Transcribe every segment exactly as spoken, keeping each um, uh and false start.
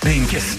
penkis.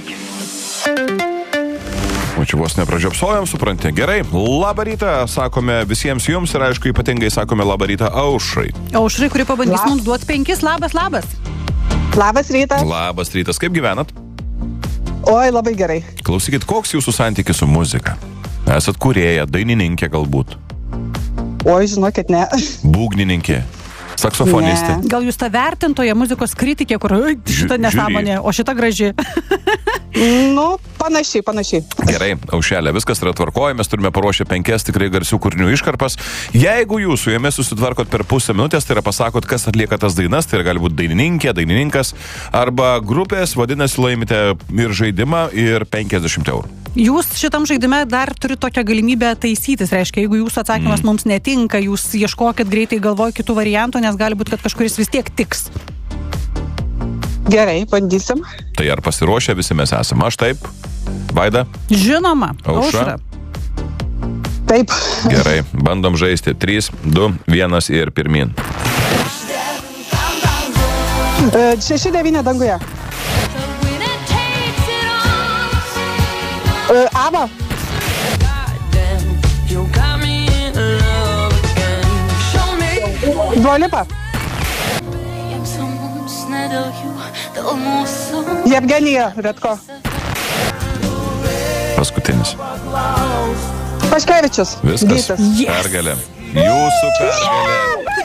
O čia vos nepražiopsojom, supranti. Gerai, labą rytą sakome visiems jums ir aišku ypatingai sakome labą rytą Aušrai. Aušrai, kuri pabandys Lab. mums duoti penkis. Labas, labas. Labas rytas. Labas rytas, kaip gyvenat? Oi, labai gerai. Klausykit, koks jūsų santykis su muzika? Esat kūrėja, dainininkė galbūt? Oi, žinokit, ne. Būgnininkė, saksofonistė. Ne. Gal jūs ta vertintoja, muzikos kritikė, kur "Oi, šita Žiū- nesąmonė, o šita graži." Nu, panašiai, panašiai. Gerai, Aušelė, viskas yra tvarkoje, mes turime paruošę penkias tikrai garsių kūrinių iškarpas. Jeigu jūs su jomis susitvarkot per pusę minutės, tai yra pasakot, kas atlieka tas dainas, tai yra gali būti dainininkė, dainininkas arba grupės, vadinasi, laimite ir žaidimą, ir penkiasdešimt eurų. Jūs šitam žaidime dar turite tokią galimybę taisytis, reiškia, jeigu jūsų atsakymas mm. mums netinka, jūs ieškokit greitai, galvoj kitų variantų, nes gali būti, kad kažkuris vis tiek tiks. Gerai, bandysim. Tai ar pasiruošę visi mes esame? Aš taip. Vaida? Žinoma, Aušra? Aušra. Taip. Gerai, bandom žaisti. trys, du, vienas ir pirmin. E, šeši devyni danguje. E, Aba. Dua Lipa. Jevgenija Redko. Paskutinis. Paškevičius. Viskas. Gytis. Yes. Pergalė. Jūsų pergalė.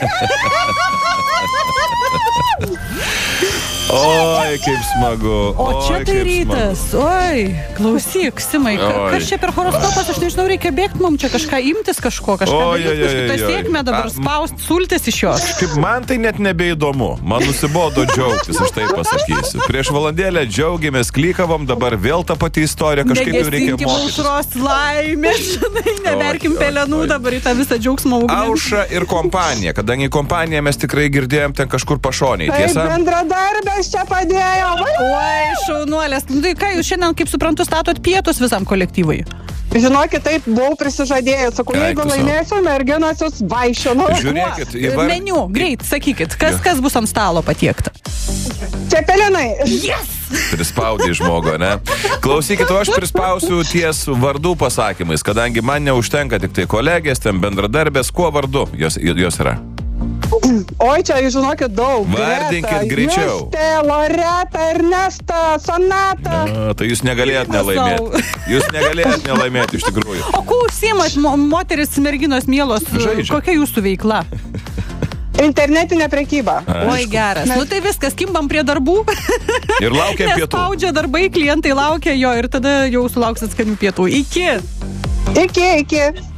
Oi, kaip smagu. O čia Oi, tai kaip rytas. Oi, klausyk, Simai, ka, Oi. kas čia per horoskopas, aš nežinau, reikia bėgti mums čia kažką imtis kažko, kažką Oi, daryti, oi, oi, kažkaip tą oi. sėkmę dabar A, spaust, sultis iš jos. Kaip man tai net nebeįdomu. Man nusibodo džiaugtis, aš taip pasakysiu. Prieš valandėlę džiaugiamės, klikavom, dabar vėl ta pati istorija, kažkaip jau reikia Negesinkim mokytis. aušros laimės, žinai, neverkim Oi, oi, pelenų oi. dabar į tą visą džiaugsmą ugnį. Aušra ir kompanija, kadangi kompaniją mes tikrai girdėjom ten kažkur pašoniai, Taip, tiesa? bendradarbės čia padėjo. Oi, šaunuolės. Nu, tai ką, jūs šiandien, kaip suprantu, statot pietus visam kolektyvui? Žinokit, taip, buvau prisižadėjęs. Sakau, Eik jeigu tu sau. laimėsiu, merginos jūs vaišinu. Žiūrėkit, įvar... Meniu, greit, sakykit, kas, Jo. kas bus ant stalo patiekta? Cepelinai. Yes! Prispaudai žmogų, ne? Klausykit, o aš prispausiu ties vardų pasakymais, kadangi man neužtenka tik tai kolegės, ten bendradarbės, kuo vardu jos, jos yra. Oi, čia, žinokit, daug. Vardinkit Greta, greičiau. Justė, Loreta, Ernesta, Sonata. A, tai jūs negalėjot nelaimėti. Jūs negalėjot nelaimėti iš tikrųjų. O kuo užsiimat, mo moteris, merginos mielos? Žaidžia. Kokia jūsų veikla? Internetinė prekyba. Oi, geras. Nu tai viskas, kimbam prie darbų. Ir laukiam Nes pietų. spaudžia darbai, klientai laukia jo ir tada jau sulauksit skanių pietų. Iki. Iki, iki.